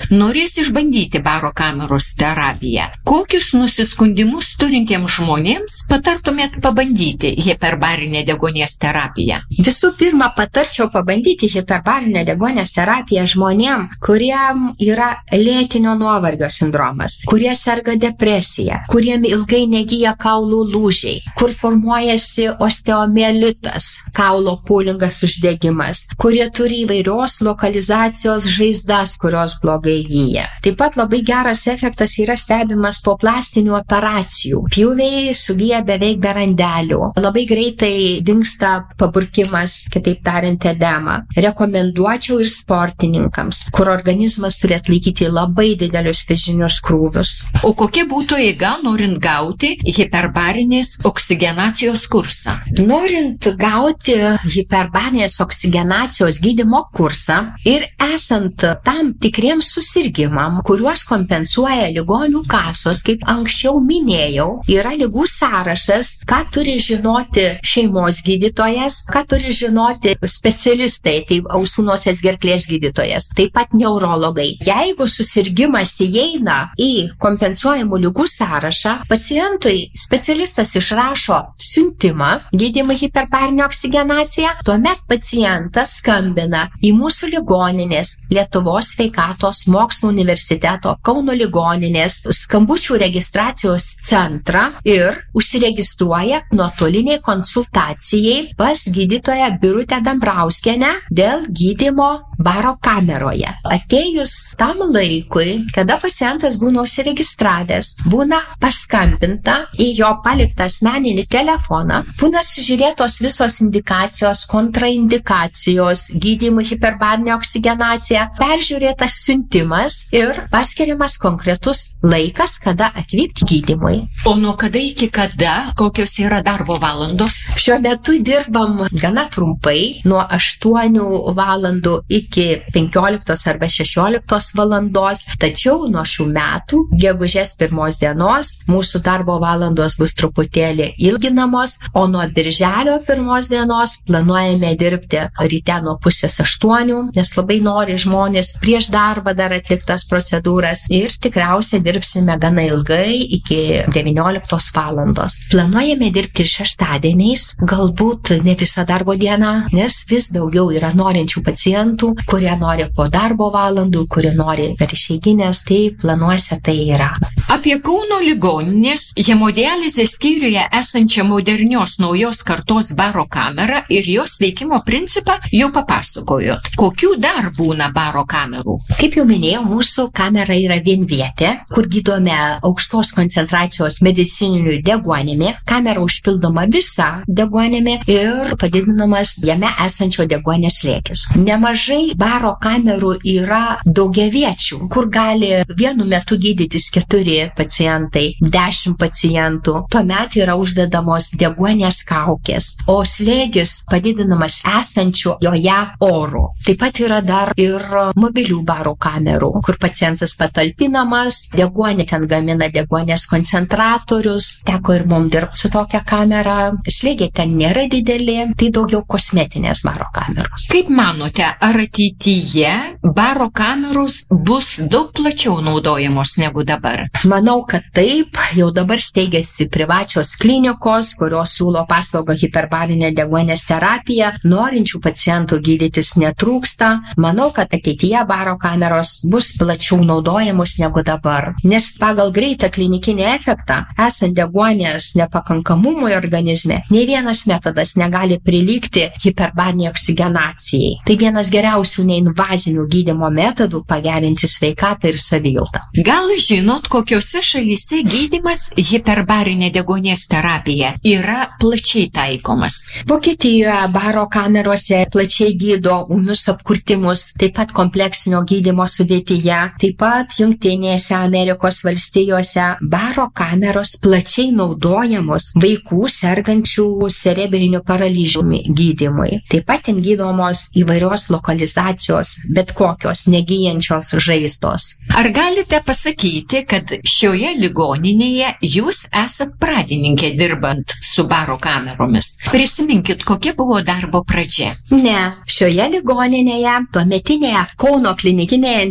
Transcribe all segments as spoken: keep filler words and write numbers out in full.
norės išbandyti baro kameros terapiją. Kokius nusiskundimus turintiems žmonėms patartumėt pabandyti hiperbarinę deguonies terapiją? Visų pirma, patarčiau pabandyti hiperbarinę deguonies terapiją žmonėm, kuriem yra lėtinio nuovargio sindromas, kurie serga depresija, kuriem ilgai negyja kaulų lūžiai, kur formuojasi osteomielitas, kaulo pūlingas uždegimas, kurie turi įvairios lokalizacijos žaizdas, kurios blogai gyja. Taip pat labai geras efektas yra stebimas po plastinių operacijų. Pjūviai sugyja beveik be randelių. Labai greitai dingsta paburkimas, kitaip tariant, edema. Rekomenduočiau ir sportininkams, kur organizmas turi atlaikyti labai didelius fizinius krūvius. O kokia būtų eiga, norint gauti hiperbarinės oksigenacijos kursą? Norint gauti hiperbarinės oksigenacijos gydymo kursą ir esant tam tikriems susirgymam, kuriuos kompensuoja ligonių kasos, kaip anksčiau minėjau, yra ligų sąrašas, ką turi žinoti šeimos gydytojas, ką turi žinoti specialistai, tai ausų nosies gerklės gydytojas, taip pat neurologai. Jeigu susirgymas įeina į kompensuojamų ligų sąrašą, pacientui specialistas išrašo siuntimą gydymui hiperbarinę oksigenaciją, tuomet pacientas skambina į mūsų ligoninės, Lietuvos sveikatos mokslo universiteto, Kauno ligoninės skambučių registracijos centrą ir užsiregistruoja nuotoliniai konsultacijai pas gydytoją Birutę Dambrauskienę dėl gydymo baro kameroje. Atėjus tam laikui, kada pacientas būna užsiregistravęs, būna paskambinta į jo paliktą asmeninį telefoną, būna sužiūrėtos visos indikacijos, kontraindikacijos, gydymui hiperbarinė oksigenacija, peržiūrėtas siuntimas ir paskiriamas konkretus laikas, kada atvykti gydymui. O nuo kada iki kada, kokios yra darbo valandos? Šiuo metu dirbam gana trumpai, nuo aštuonių valandų iki penkioliktos arba šešioliktos valandos, tačiau nuo šių metų, gegužės pirmos dienos, mūsų darbo valandos bus truputėlį ilginamos, o nuo birželio pirmos dienos planuojame dirbti ryte nuo pusės aštuonių, nes labai nori žmonės prieš darbą dar atliktas procedūras ir tikriausiai dirbsime gana ilgai iki devynioliktos valandos. Planuojame dirbti ir šeštadieniais, galbūt ne visą darbo dieną, nes vis daugiau yra norinčių pacientų, kurie nori po darbo valandų, kurie nori per išeiginės, tai planuose tai yra. Apie Kauno ligoninės hemodializės skyriuje esančią modernios naujos kartos baro kamerą ir jos veikimo principą jau papasakojot. Kokių dar būna baro kamerų? Kaip jau minėjau, mūsų kamera yra vienvietė, kur gydome aukštos koncentracijos medicininiu deguonimi. Kamera užpildoma visa deguonimi ir padidinamas jame esančio deguonės slėgis. Nemažai baro kamerų yra daugiaviečių, kur gali vienu metu gydytis keturi pacientai, dešimt pacientų. Tuomet yra uždedamos deguonės kaukės, o slėgis padidinamas esančiu joje oru. Taip pat yra dar ir mobilių baro kamerų, kur pacientas patalpinamas, deguonį ten gamina deguonės koncentratorius. Teko ir mums dirbti su tokia kamera. Slėgiai ten nėra dideli, tai daugiau kosmetinės baro kameros. Kaip manote, ar ateityje baro kameros bus daug plačiau naudojamos negu dabar? Manau, kad taip. Jau dabar steigiasi privačios klinikos, kurios siūlo paslaugą hiperbarinę deguonės terapiją. Norinčių pacientų gydytis netrūksta. Manau, kad ateityje baro kameros bus plačiau naudojamos negu dabar. Nes pagal greitą klinikinį efektą, esant deguonės nepakankamumui organizme, nei vienas metodas negali prilygti hiperbariniai oksigenacijai. Tai vienas geriausių neinvazinių gydymo metodų pagerinti sveikatą ir savijautą. Gal žinot, kokiose šalyse gydymas hiperbarinė deguonies terapija yra plačiai taikomas? Vokietijoje baro kamerose plačiai gydo ūmius apkurtimus, taip pat kompleksinio gydymo sudėtyje, taip pat Jungtinėse Amerikos valstijose baro kameros plačiai naudojamos vaikų sergančių cerebriniu paralyžiumi gydymui. Taip pat ten gydomos įvairios lokalizacijos, bet kokios negyjančios žaizdos. Ar galite pasakyti, kad šioje ligoninėje jūs esat pradininkė dirbant su baro kameromis? Prisiminkit, kokia buvo darbo pradžia? Ne, šioje ligoninėje, tuometinėje Kauno klinikinėje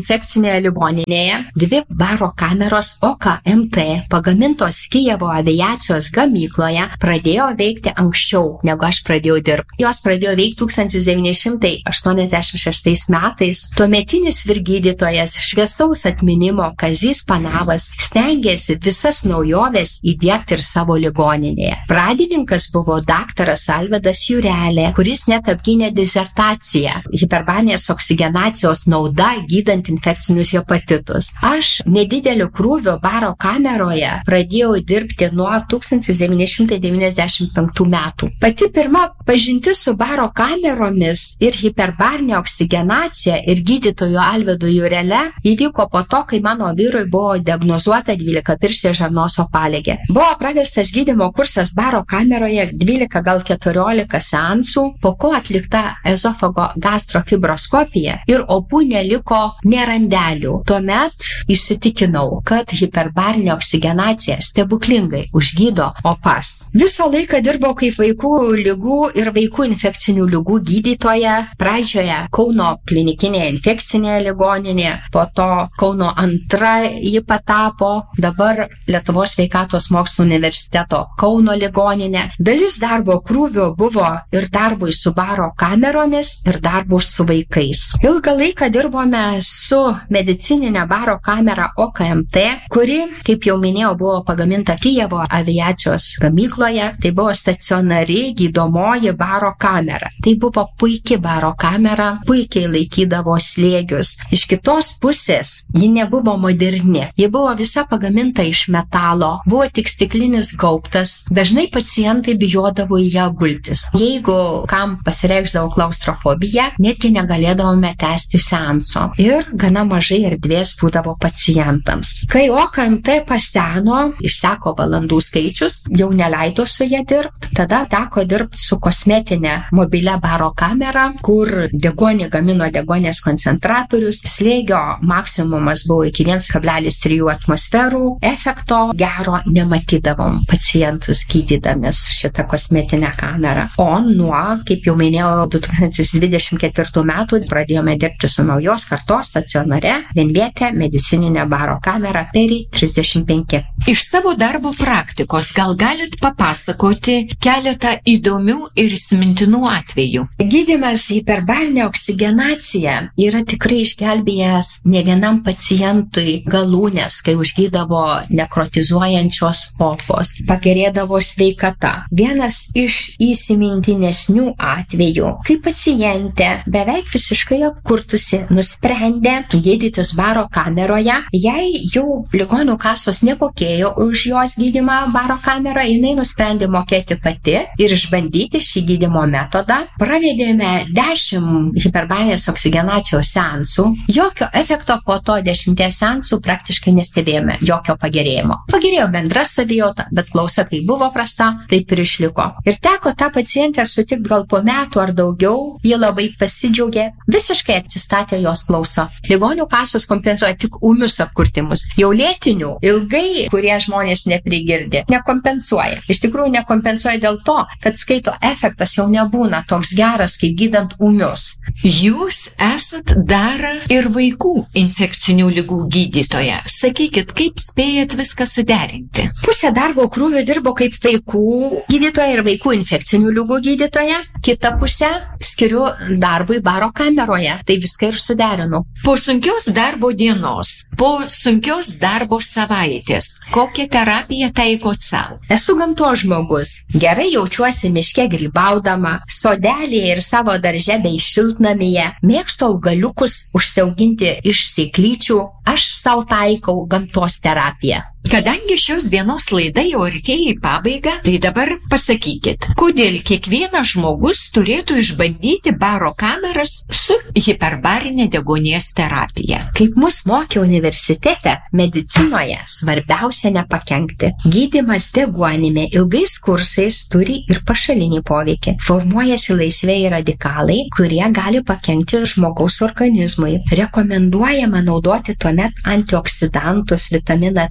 infekcinėje ligoninėje dvi baro kameros O K M T pagamintos Kijevo aviacijos gamykloje pradėjo veikti anksčiau, negu aš pradėjau dirbti. Jos pradėjo veikti tūkstantis devyni šimtai aštuoniasdešimt šeštais metais. Tuometinis vyrgydytojas šviesaus atminimo Kazys Panavas stengėsi visas naujoves įdiegti ir savo ligoninėje. Pradininkas buvo daktaras Alvydas Jurelė, kuris net apgynė disertaciją hiperbarinės oksigenacijos nauda gydant infekcinius hepatitus. Aš nedideliu krūviu baro kameroje pradėjau dirbti nuo tūkstantis devyni šimtai devyniasdešimt penktų metų. Pati pirma pažintis su baro kameromis ir hiperbarinė oksigenacija ir gydytoju Alvydu Jurele įvyko po to, kai mano vyrui buvo diagnozuota dvylikapirštė žarnos opaligė. Buvo pravestas gydymo kursas baro kameroje dvylika gal keturiolika seansų, po ko atlikta ezofago gastrofibroskopija ir opų neliko nė randelių. Tuomet įsitikinau, kad hiperbarinė oksigenacija stebuklingai užgydo opas. Visą laiką dirbau kaip vaikų ligų ir vaikų infekcinių ligų gydytoja. Pradžioje Kauno klinikinėje infekcinėje ligoninėje, po to Kauno antra ji patapo, dabar Lietuvos sveikatos mokslų universiteto Kauno ligoninė. Dalis darbo krūvio buvo ir darbui su baro kameromis, ir darbų su vaikais. Ilgą laiką dirbome su medicininė baro kamera O K M T, kuri, kaip jau minėjau, buvo pagaminta Kijevo aviacijos gamykloje. Tai buvo stacionari gydomoji baro kamera. Tai buvo puikia baro kamera, puikiai laikydavo slėgius. Iš kitos pusės ji nebuvo moderni. Ji buvo visa pagaminta iš metalo, buvo tik stiklinis gaubtas. Dažnai pacientai bijodavo į ją gultis. Jeigu kam pasireikšdavo klaustrofobija, netgi negalėdavome tęsti seanso. Ir gana mažai erdvės būdavo pacientams. Kai O K M T paseno, išseko valandų skaičius, jau neleido su ją dirbti. Tada teko dirbti su kosmetinė mobilia baro kamera, kur deguonį gamino deguonės koncentratorius. Slėgio maksimumas buvo iki vienas kablelis trys atmosferų. Efekto gero nematydavom pacientus gydydami su šitą kosmetinę kamerą. O nuo, kaip jau minėjau, du tūkstančiai dvidešimt ketvirtų metų pradėjome dirbti su naujos kartos stacionare vienvietė medicininė baro kamera Peri trisdešimt penki. Iš savo darbo praktikos gal galit papasakoti keletą įdomių ir įsimintinų atvejų? Gydymas hiperbarinė oksigenacija yra tikrai išgelbėjęs ne vienam pacientui galūnės, kai užgydavo nekrotizuojančios opos, pagerėdavo sveikata. Vienas iš įsimintinesnių atvejų, kai pacientė beveik visiškai apkurtusi nusprendė gydytis baro kameroje, jei jau ligonių kasos nemokėjo už jos gydymą baro kamerą, jinai nusprendė mokėti pati ir išbandyti šį gydymo metodą. Pravedėme dešimt hiperbarinės oksigenacijos seansų. Jokio efekto po to dešimties seansų praktiškai nestebėjome, jokio pagerėjimo. Pagerėjo bendra savijauta, bet klausa kai buvo prasta, taip ir išliko. Ir teko tą pacientę sutikti gal po metų ar daugiau, ji labai pasidžiaugė, visiškai atsistatė jos klausa. Ligonių kasos kompensuoja tik ūmius apkurtimus. Jau lėtinių, ilgai, kurie žmonės neprigirdė, nekompensuoja. Iš tikrųjų nekompensuoja dėl to, kad skaito efektas jau nebūna toks geras, kaip gydant ūmius. Jūs esat dar ir vaikų infekcinių ligų gydytoja. Sakykit, kaip spėjat viską suderinti? Pusė darbo krūvio dirbo kaip vaikų gydytoja ir vaikų infekcinių ligų gydytoja. Kita pusė skiriu darbui baro kameroje. Tai viską ir suderinu. Po sunkios darbo dienos, po sunkios darbo savaitės, kokią terapiją taikot savo? Esu gamtos žmogus. Gerai jaučiuosi miške grybaudama, sodelėje ir savo darže bei šiltnamyje. Mėgstu augaliukus užsiauginti iš sėklyčių. Aš savo taikau gamtos terapiją. Kadangi šios dienos laida jau artėja į pabaigą, tai dabar pasakykit, kodėl kiekvienas žmogus turėtų išbandyti baro kameras su hiperbarinė deguonies terapija? Kaip mus mokė universitete, medicinoje svarbiausia nepakenkti. Gydymas deguonimi ilgais kursais turi ir pašalinį poveikį. Formuojasi laisvieji radikalai, kurie gali pakenkti žmogaus organizmui. Rekomenduojama naudoti tuomet antioksidantus, vitaminą C,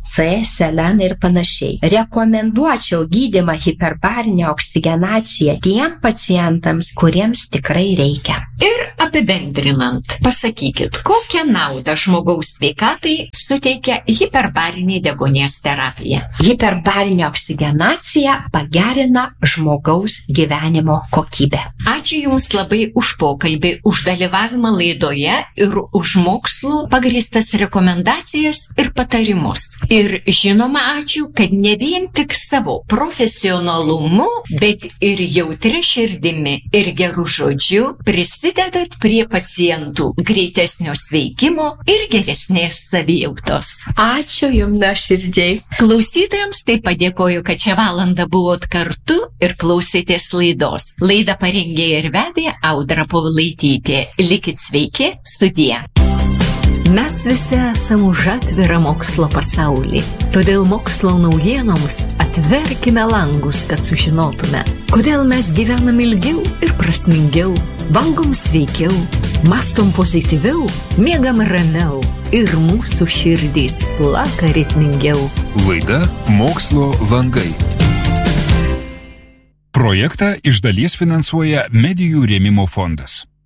seleną ir panašiai. Rekomenduočiau gydymą hiperbarinę oksigenaciją tiem pacientams, kuriems tikrai reikia. Ir apibendrinant, pasakykit, kokią naudą žmogaus sveikatai suteikia hiperbarinė deguonies terapija? Hiperbarinė oksigenacija pagerina žmogaus gyvenimo kokybę. Ačiū Jums labai už pokalbį, už dalyvavimą laidoje ir už mokslų pagrįstas rekomendacijas ir patarimus. Ir žinoma, ačiū, kad ne vien tik savo profesionalumu, bet ir jautria širdimi ir gerų žodžių prisidedat prie pacientų greitesnio sveikimo ir geresnės savijautos. Ačiū Jums nuoširdžiai. Klausytojams taip padėkoju, kad šią valandą buvot kartu ir klausėtės laidos. Laidą parengė ir vedė Audra Povilaitytė. Likit sveiki, sudie. Mes visi esame už atvirą mokslo pasaulį. Todėl mokslo naujienoms atverkime langus, kad sužinotume, kodėl mes gyvenam ilgiau ir prasmingiau, valgom sveikiau, mastom pozityviau, miegam ramiau ir mūsų širdys plaka ritmingiau. Laida Mokslo langai. Projektą iš dalies finansuoja Medijų rėmimo fondas.